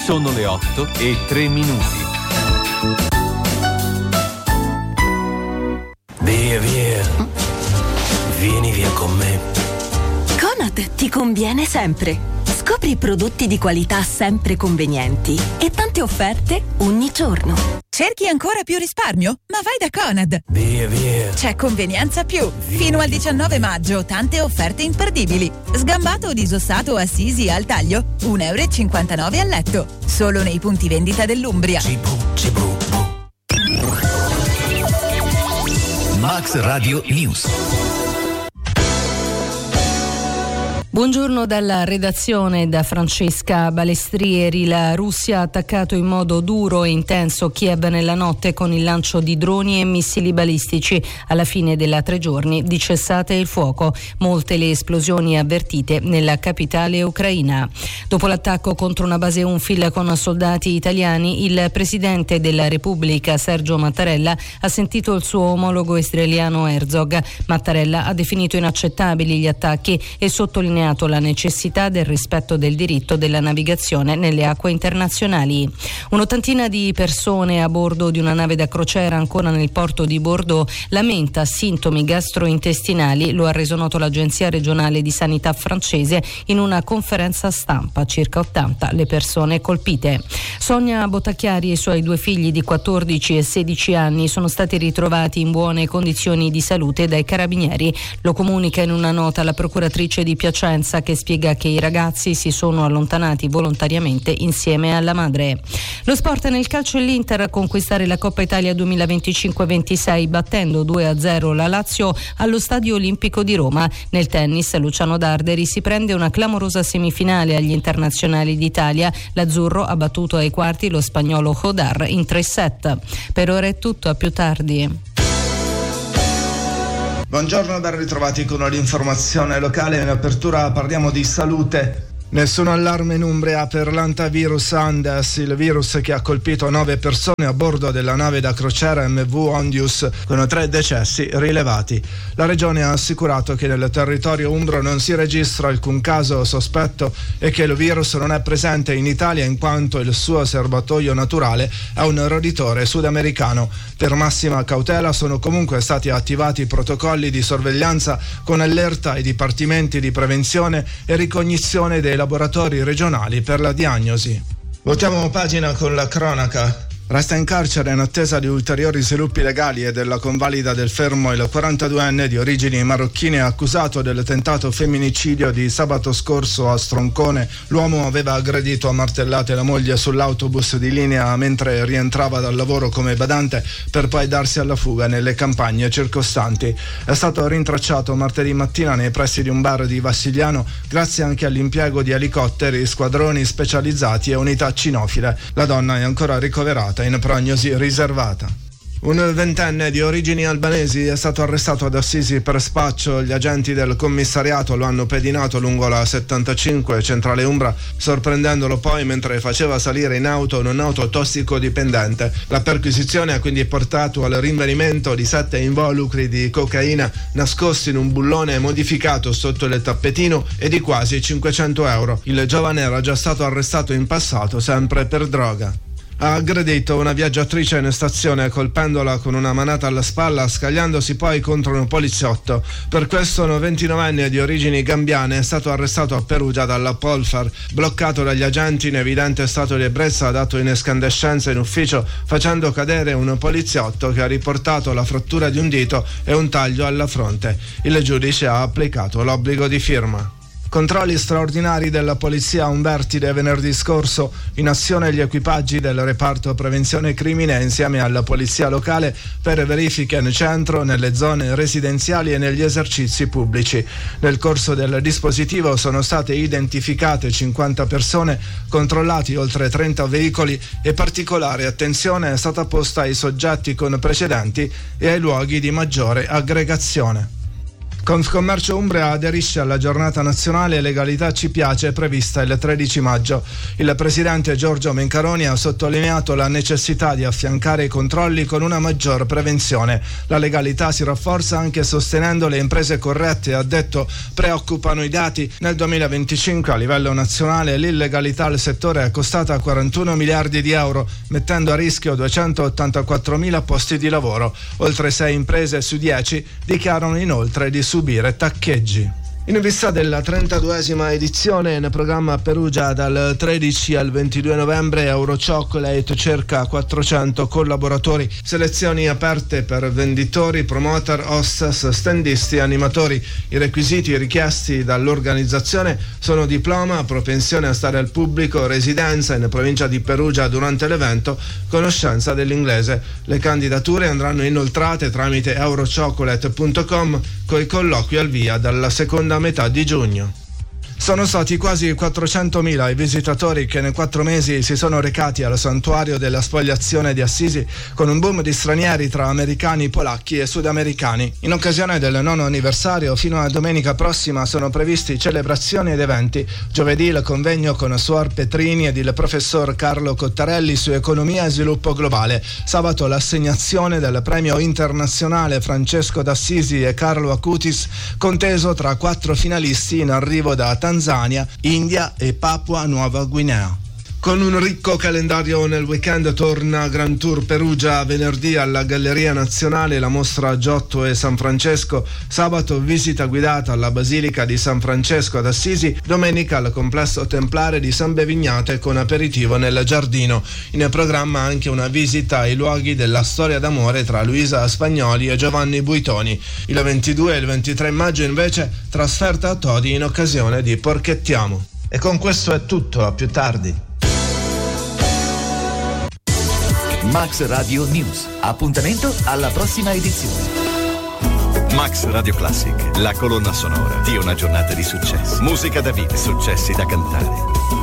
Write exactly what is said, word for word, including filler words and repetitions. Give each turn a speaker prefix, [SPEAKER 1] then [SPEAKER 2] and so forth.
[SPEAKER 1] Sono le otto e tre minuti.
[SPEAKER 2] Via, via. Vieni via con me.
[SPEAKER 3] Conad ti conviene sempre. Scopri prodotti di qualità sempre convenienti e tante offerte ogni giorno.
[SPEAKER 4] Cerchi ancora più risparmio? Ma vai da Conad!
[SPEAKER 2] Via, via!
[SPEAKER 4] C'è Convenienza Più! Via. Fino al diciannove maggio, tante offerte imperdibili. Sgambato o disossato Assisi al taglio, un euro e cinquantanove al letto. Solo nei punti vendita dell'Umbria.
[SPEAKER 2] Cibu, cibu, bu. Max Radio News.
[SPEAKER 5] Buongiorno dalla redazione, da Francesca Balestrieri. La Russia ha attaccato in modo duro e intenso Kiev nella notte con il lancio di droni e missili balistici. Alla fine della tre giorni di cessate il fuoco. Molte le esplosioni avvertite nella capitale ucraina. Dopo l'attacco contro una base UNFIL con soldati italiani, il presidente della Repubblica Sergio Mattarella ha sentito il suo omologo israeliano Herzog. Mattarella ha definito inaccettabili gli attacchi e sottolineato la necessità del rispetto del diritto della navigazione nelle acque internazionali. Un'ottantina di persone a bordo di una nave da crociera ancora nel porto di Bordeaux lamenta sintomi gastrointestinali, lo ha reso noto l'Agenzia regionale di sanità francese in una conferenza stampa. Circa ottanta le persone colpite. Sonia Bottacchiari e i suoi due figli di quattordici e sedici anni sono stati ritrovati in buone condizioni di salute dai carabinieri. Lo comunica in una nota la procuratrice di Piacenza, che spiega che i ragazzi si sono allontanati volontariamente insieme alla madre. Lo sport nel calcio, e l'Inter a conquistare la Coppa Italia duemilaventicinque ventisei battendo due a zero la Lazio allo Stadio Olimpico di Roma. Nel tennis Luciano Darderi si prende una clamorosa semifinale agli internazionali d'Italia. L'Azzurro ha battuto ai quarti lo spagnolo Hodar in tre set. Per ora è tutto, a più tardi.
[SPEAKER 6] Buongiorno, ben ritrovati con l'informazione locale. In apertura parliamo di salute. Nessun allarme in Umbria per l'antivirus Andes, il virus che ha colpito nove persone a bordo della nave da crociera M V Ondius, con tre decessi rilevati. La regione ha assicurato che nel territorio umbro non si registra alcun caso sospetto e che il virus non è presente in Italia in quanto il suo serbatoio naturale è un roditore sudamericano. Per massima cautela sono comunque stati attivati protocolli di sorveglianza con allerta ai dipartimenti di prevenzione e ricognizione dei laboratori regionali per la diagnosi. Voltiamo pagina con la cronaca. Resta in carcere in attesa di ulteriori sviluppi legali e della convalida del fermo il quarantaduenne di origini marocchine accusato del tentato femminicidio di sabato scorso a Stroncone. L'uomo aveva aggredito a martellate la moglie sull'autobus di linea mentre rientrava dal lavoro come badante, per poi darsi alla fuga nelle campagne circostanti. È stato rintracciato martedì mattina nei pressi di un bar di Vassigliano grazie anche all'impiego di elicotteri, squadroni specializzati e unità cinofile. La donna è ancora ricoverata in prognosi riservata. Un ventenne di origini albanesi è stato arrestato ad Assisi per spaccio. Gli agenti del commissariato lo hanno pedinato lungo la settantacinque centrale Umbra, sorprendendolo poi mentre faceva salire in auto un auto tossicodipendente. La perquisizione ha quindi portato al rinvenimento di sette involucri di cocaina nascosti in un bullone modificato sotto il tappetino e di quasi cinquecento euro. Il giovane era già stato arrestato in passato sempre per droga. Ha aggredito una viaggiatrice in stazione colpendola con una manata alla spalla, scagliandosi poi contro un poliziotto. Per questo un ventinovenne di origini gambiane è stato arrestato a Perugia dalla Polfar, bloccato dagli agenti in evidente stato di ebbrezza, dato in escandescenza in ufficio facendo cadere un poliziotto che ha riportato la frattura di un dito e un taglio alla fronte. Il giudice ha applicato l'obbligo di firma. Controlli straordinari della polizia Umbertide venerdì scorso, in azione gli equipaggi del reparto prevenzione crimine insieme alla polizia locale per verifiche in centro, nelle zone residenziali e negli esercizi pubblici. Nel corso del dispositivo sono state identificate cinquanta persone, controllati oltre trenta veicoli e particolare attenzione è stata posta ai soggetti con precedenti e ai luoghi di maggiore aggregazione. Confcommercio Umbria aderisce alla giornata nazionale Legalità ci piace prevista il tredici maggio. Il presidente Giorgio Mencaroni ha sottolineato la necessità di affiancare i controlli con una maggior prevenzione. La legalità si rafforza anche sostenendo le imprese corrette, ha detto. Preoccupano i dati. Nel duemilaventicinque a livello nazionale l'illegalità al settore è costata quarantuno miliardi di euro, mettendo a rischio duecentottantaquattromila posti di lavoro. Oltre sei imprese su dieci dichiarano inoltre di subire taccheggi. In vista della trentaduesima edizione, in programma a Perugia dal tredici al ventidue novembre, Eurochocolate cerca quattrocento collaboratori, selezioni aperte per venditori, promoter, hostess, standisti e animatori. I requisiti richiesti dall'organizzazione sono diploma, propensione a stare al pubblico, residenza in provincia di Perugia durante l'evento, conoscenza dell'inglese. Le candidature andranno inoltrate tramite eurochocolate punto com coi colloqui al via dalla seconda metà di giugno. Sono stati quasi quattrocentomila i visitatori che nei quattro mesi si sono recati al santuario della Spoliazione di Assisi, con un boom di stranieri tra americani, polacchi e sudamericani. In occasione del nono anniversario, fino a domenica prossima sono previsti celebrazioni ed eventi. Giovedì il convegno con Suor Petrini ed il professor Carlo Cottarelli su economia e sviluppo globale. Sabato l'assegnazione del premio internazionale Francesco d'Assisi e Carlo Acutis, conteso tra quattro finalisti in arrivo da Tanzania, India e Papua Nuova Guinea. Con un ricco calendario nel weekend torna Grand Tour Perugia. Venerdì alla Galleria Nazionale la mostra Giotto e San Francesco, sabato visita guidata alla Basilica di San Francesco ad Assisi, domenica al complesso templare di San Bevignate con aperitivo nel giardino. In programma anche una visita ai luoghi della storia d'amore tra Luisa Spagnoli e Giovanni Buitoni. Il ventidue e il ventitré maggio invece trasferta a Todi in occasione di Porchettiamo.
[SPEAKER 7] E con questo è tutto, a più tardi.
[SPEAKER 8] Max Radio News. Appuntamento alla prossima edizione.
[SPEAKER 1] Max Radio Classic, la colonna sonora di una giornata di successi. Musica da vivere, successi da cantare.